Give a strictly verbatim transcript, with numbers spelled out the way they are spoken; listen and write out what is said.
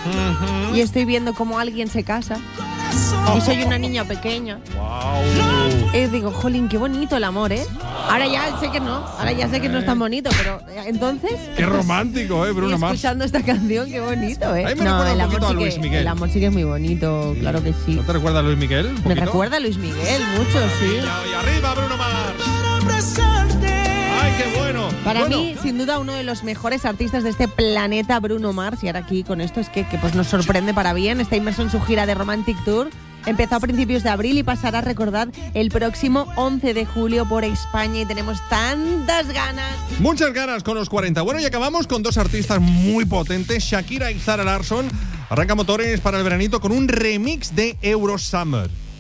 uh-huh. y estoy viendo cómo alguien se casa oh. y soy una niña pequeña. Wow. Y digo, jolín, qué bonito el amor, ¿eh? Ahora ya sé que no, ahora ya sé que no es tan bonito, pero entonces... Qué romántico, ¿eh, Bruno Mars? Escuchando esta canción, qué bonito, ¿eh? A mí me no, recuerda el un amor poquito sí a Luis que, Miguel. El amor sí que es muy bonito, claro que sí. ¿No te recuerda a Luis Miguel? Me recuerda a Luis Miguel mucho, sí. Y arriba, Bruno Mars. ¡Ay, qué bueno! Para bueno. mí, sin duda, uno de los mejores artistas de este planeta, Bruno Mars. Y ahora aquí con esto es que, que pues nos sorprende para bien. Está inmerso en su gira de Romantic Tour. Empezó a principios de abril y pasará a recordar el próximo once de julio por España y tenemos tantas ganas. Muchas ganas con los cuarenta. Bueno, y acabamos con dos artistas muy potentes, Shakira y Zara Larsson. Arranca motores para el veranito con un remix de Eurosummer.